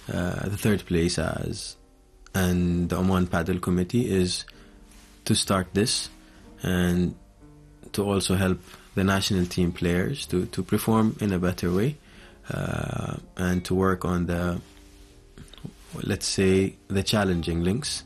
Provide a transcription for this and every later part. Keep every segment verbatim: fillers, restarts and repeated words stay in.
uh, the third place as, and the Oman Paddle Committee is to start this and to also help the national team players to, to perform in a better way, uh, and to work on the, let's say, the challenging links.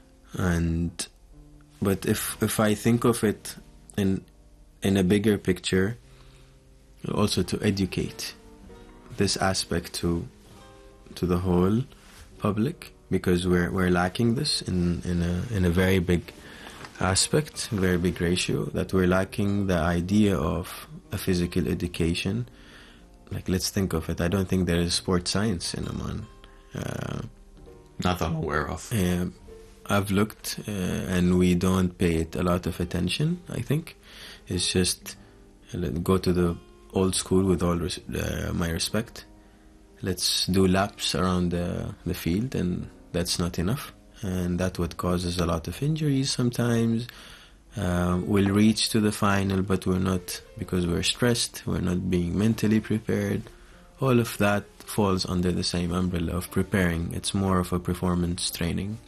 And but if if I think of it in in a bigger picture, also to educate this aspect to to the whole public, because we're we're lacking this in in a in a very big aspect, very big ratio, that we're lacking the idea of a physical education. Like, let's think of it. I don't think there is sports science in Oman. Uh, Not that I'm aware of. Um, I've looked, uh, and we don't pay it a lot of attention, I think. It's just, uh, go to the old school with all res- uh, my respect. Let's do laps around the, the field, and that's not enough. And that's what causes a lot of injuries sometimes. Uh, we'll reach to the final, but we're not, because we're stressed, we're not being mentally prepared. All of that falls under the same umbrella of preparing. It's more of a performance training.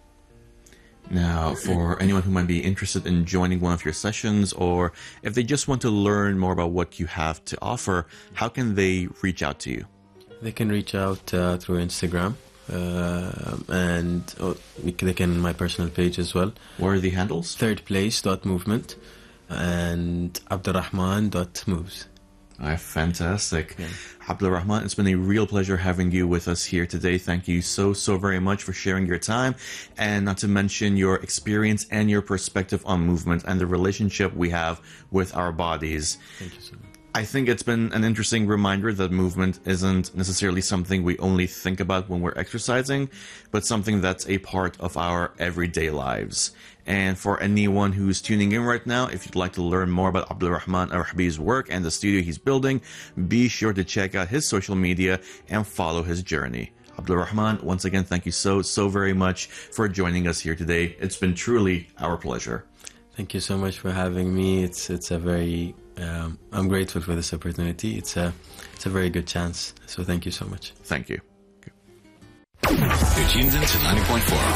Now, for anyone who might be interested in joining one of your sessions, or if they just want to learn more about what you have to offer, how can they reach out to you? They can reach out uh, through Instagram, uh, and oh, they can my personal page as well. What are the handles? Third place dot movement and Abdurrahman dot moves. Ah, fantastic. Yeah. Abdulrahman, it's been a real pleasure having you with us here today. Thank you so, so very much for sharing your time, and not to mention your experience and your perspective on movement and the relationship we have with our bodies. Thank you so much. I think it's been an interesting reminder that movement isn't necessarily something we only think about when we're exercising, but something that's a part of our everyday lives. And for anyone who's tuning in right now, if you'd like to learn more about Abdulrahman Al-Rahbi's work and the studio he's building, be sure to check out his social media and follow his journey. Abdulrahman, once again, thank you so, so very much for joining us here today. It's been truly our pleasure. Thank you so much for having me. It's it's a very um, I'm grateful for this opportunity. It's a it's a very good chance. So thank you so much. Thank you. You're tuned in to ninety point four.